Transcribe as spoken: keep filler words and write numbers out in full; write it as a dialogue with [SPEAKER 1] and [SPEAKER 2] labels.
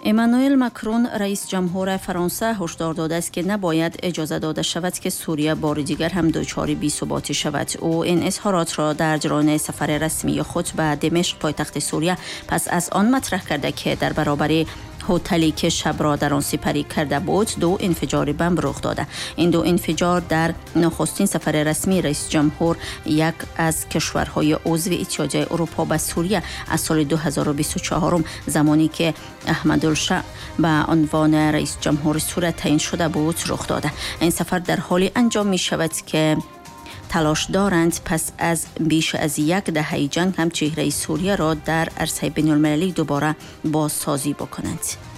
[SPEAKER 1] امانوئل ماکرون رئیس جمهور فرانسه هشدار داده است که نباید اجازه داده شود که سوریه بار دیگر هم دچار بی‌ثباتی شود. او این اظهارات را در جریان سفر رسمی خود به دمشق پایتخت سوریه پس از آن مطرح کرده که در برابر هتلی که شب را در آن سپری کرده بود دو انفجار بمب رخ داده. این دو انفجار در نخستین سفر رسمی رئیس جمهور یک از کشورهای عضو اتحادیه اروپا به سوریه از سال دو هزار و بیست و چهار زمانی که احمدالشاه به عنوان رئیس جمهور سوریه تعیین شده بود رخ داده. این سفر در حالی انجام می شود که تلاش دارند پس از بیش از یک دهه جنگ هم چهره سوریه را در عرصه بین المللی دوباره بازسازی بکنند.